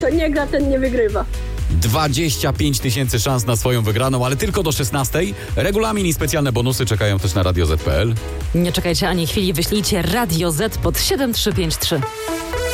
To nie gra, ten nie wygrywa. 25 000 szans na swoją wygraną, ale tylko do 16. Regulamin i specjalne bonusy czekają też na Radio Z.pl. Nie czekajcie ani chwili, wyślijcie Radio Z pod 7353.